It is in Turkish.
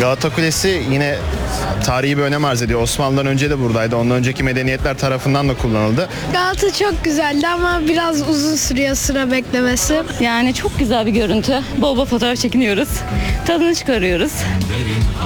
Galata Kulesi yine tarihi bir önem arz ediyor. Osmanlı'dan önce de buradaydı. Ondan önceki medeniyetler tarafından da kullanıldı. Galata çok güzeldi ama biraz uzun sürüyor sıra beklemesi. Yani çok güzel bir görüntü. Bol bol fotoğraf çekiniyoruz. Tadını çıkarıyoruz.